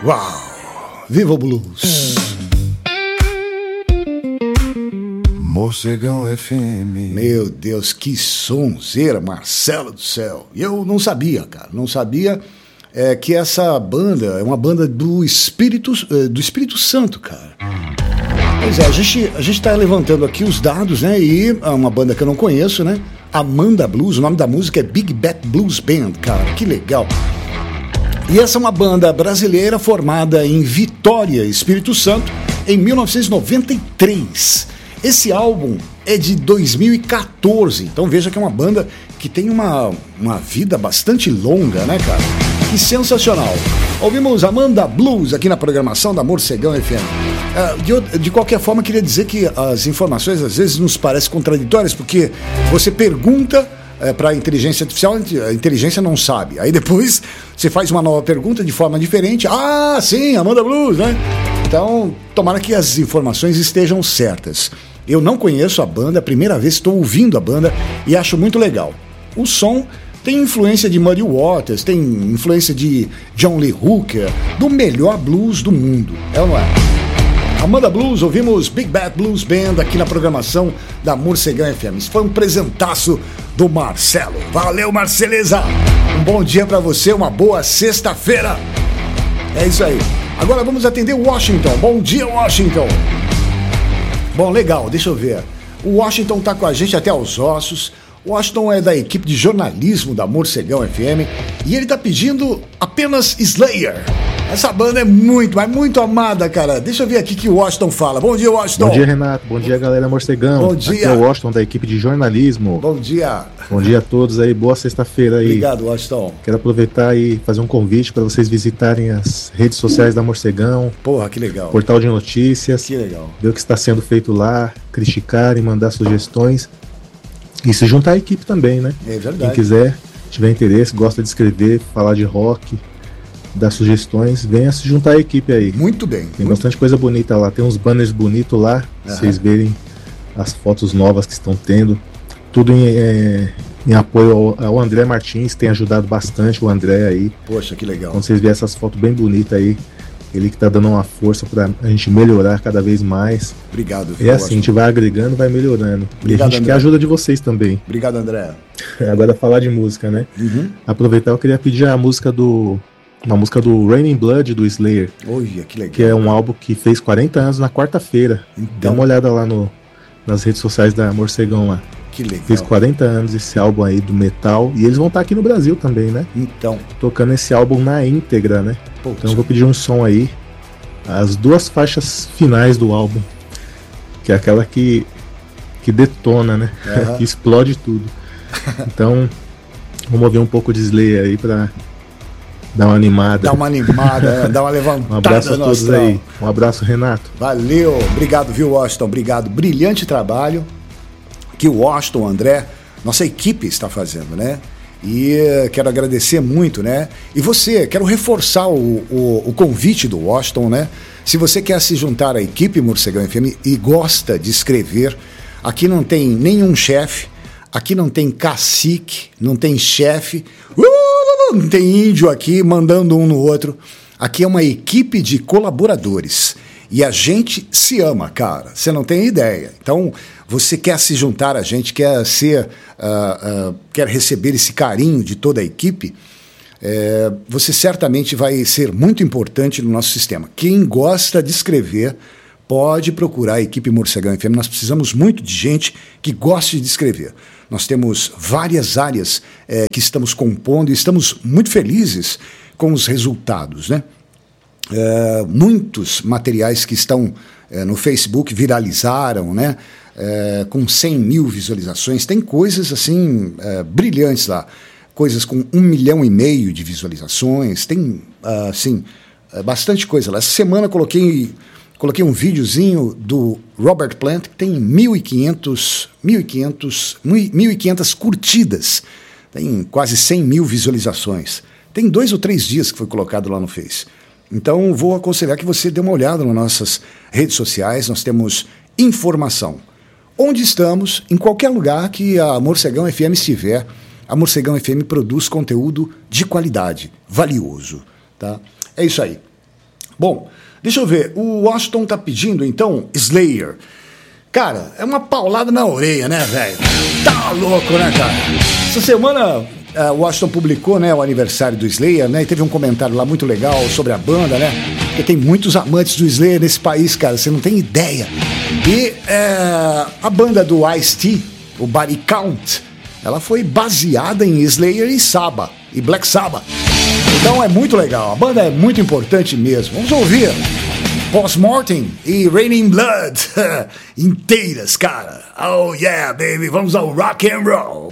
Uau! Viva o blues! Morcegão FM. Meu Deus, que sonzeira, Marcelo do céu. E eu não sabia, cara, não sabia que essa banda é uma banda do Espírito Santo, cara. Pois é, a gente tá levantando aqui os dados, né, e é uma banda que eu não conheço, né, Amanda Blues, o nome da música é Big Bat Blues Band, cara, que legal. E essa é uma banda brasileira formada em Vitória, Espírito Santo, em 1993. Esse álbum é de 2014, então veja que é uma banda que tem uma vida bastante longa, né, cara? Que sensacional. Ouvimos Amanda Blues aqui na programação da Morcegão FM. De qualquer forma, queria dizer que as informações às vezes nos parecem contraditórias, porque você pergunta para a inteligência artificial, a inteligência não sabe. Aí depois você faz uma nova pergunta de forma diferente. Ah, sim, Amanda Blues, né? Então, tomara que as informações estejam certas. Eu não conheço a banda, a primeira vez estou ouvindo a banda e acho muito legal. O som tem influência de Muddy Waters, tem influência de John Lee Hooker, do melhor blues do mundo, é ou não é? Amanda Blues, ouvimos Big Bat Blues Band aqui na programação da Morcegão FM. Isso foi um presentaço do Marcelo. Valeu, Marceleza! Um bom dia pra você, uma boa sexta-feira. É isso aí. Agora vamos atender o Washington. Bom dia, Washington! Bom, legal, deixa eu ver. O Washington tá com a gente até aos ossos. O Washington é da equipe de jornalismo da Morcegão FM e ele tá pedindo apenas Slayer. Essa banda é muito, mas muito amada, cara. Deixa eu ver aqui que o Washington fala. Bom dia, Washington. Bom dia, Renato. Bom dia, galera Morcegão. Bom dia. Aqui é o Washington da equipe de jornalismo. Bom dia. Bom dia a todos aí. Boa sexta-feira aí. Obrigado, Washington. Quero aproveitar e fazer um convite para vocês visitarem as redes sociais da Morcegão. Porra, que legal. Portal de notícias. Que legal. Ver o que está sendo feito lá, criticar e mandar sugestões. E se juntar à equipe também, né? É verdade. Quem quiser, tiver interesse, gosta de escrever, falar de rock, dar sugestões, venha se juntar à equipe aí. Muito bem. Tem bastante coisa bonita lá, tem uns banners bonitos lá, pra vocês verem as fotos novas que estão tendo. Tudo em apoio ao André Martins, tem ajudado bastante o André aí. Poxa, que legal. Quando vocês verem essas fotos bem bonitas aí, ele que tá dando uma força pra gente melhorar cada vez mais. Obrigado. É assim, a gente vai agregando, vai melhorando. Obrigado, e a gente quer a ajuda de vocês também. Obrigado, André. Agora falar de música, né? Uhum. Aproveitar, eu queria pedir uma música do Raining Blood do Slayer. Olha, que legal. Que é um álbum que fez 40 anos na quarta-feira. Então, dá uma olhada lá nas redes sociais da Morcegão lá. Que legal. Fez 40 anos esse álbum aí do metal. E eles vão estar aqui no Brasil também, né? Então. Tocando esse álbum na íntegra, né? Putz. Então eu vou pedir um som aí. As duas faixas finais do álbum. Que é aquela que detona, né? Uhum. Que explode tudo. Então, vamos ouvir um pouco de Slayer aí pra dar uma animada. Dá uma animada, dá uma levantada. Um abraço a todos astral. aí. Um abraço, Renato. Valeu, obrigado, viu, Washington? Obrigado. Brilhante trabalho que o Washington, André, nossa equipe está fazendo, né? E quero agradecer muito, né? E você, quero reforçar o convite do Washington, né? Se você quer se juntar à equipe Morcegão FM e gosta de escrever, aqui não tem nenhum chefe, aqui não tem cacique, não tem chefe, não tem índio aqui mandando um no outro. Aqui é uma equipe de colaboradores. E a gente se ama, cara. Você não tem ideia. Então, você quer se juntar a gente, quer quer receber esse carinho de toda a equipe, você certamente vai ser muito importante no nosso sistema. Quem gosta de escrever pode procurar a equipe Morcegão FM. Nós precisamos muito de gente que goste de escrever. Nós temos várias áreas que estamos compondo e estamos muito felizes com os resultados, né? Muitos materiais que estão no Facebook viralizaram, né? Com 100 mil visualizações. Tem coisas assim brilhantes lá, coisas com 1,5 milhão de visualizações. Tem assim bastante coisa lá. Essa semana coloquei um videozinho do Robert Plant que tem 1.500 curtidas, tem quase 100 mil visualizações. Tem 2 ou 3 dias que foi colocado lá no Face. Então, vou aconselhar que você dê uma olhada nas nossas redes sociais. Nós temos informação. Onde estamos, em qualquer lugar que a Morcegão FM estiver, a Morcegão FM produz conteúdo de qualidade, valioso. Tá? É isso aí. Bom, deixa eu ver. O Washington tá pedindo, então, Slayer. Cara, é uma paulada na orelha, né, velho? Tá louco, né, cara? Essa semana, o Washington publicou, né, o aniversário do Slayer, né? E teve um comentário lá muito legal sobre a banda, né? Porque tem muitos amantes do Slayer nesse país, cara. Você não tem ideia. E a banda do Ice-T, o Body Count, ela foi baseada em Slayer e Sabbath, e Black Sabbath. Então é muito legal, a banda é muito importante mesmo. Vamos ouvir Post-Mortem e Raining Blood inteiras, cara. Oh yeah, baby, vamos ao rock and roll.